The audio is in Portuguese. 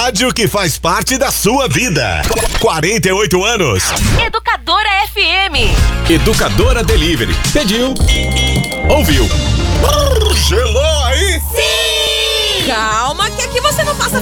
rádio que faz parte da sua vida. 48 anos. Educadora FM. Educadora Delivery. Pediu. Ouviu. Gelou aí? Sim! Calma, que aqui você não passa